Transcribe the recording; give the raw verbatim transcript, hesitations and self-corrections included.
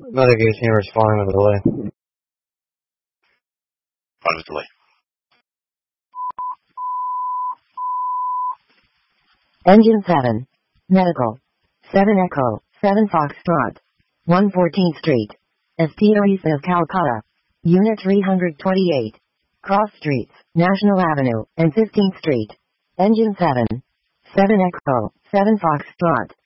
Navigation is responding with a delay. On a delay. Engine seven. Medical. seven Echo, seven Foxtrot. one fourteenth Street. Estiaries of Calcutta. Unit three hundred twenty-eight. Cross Streets, National Avenue, and fifteenth Street. Engine seven. seven Echo, seven Foxtrot.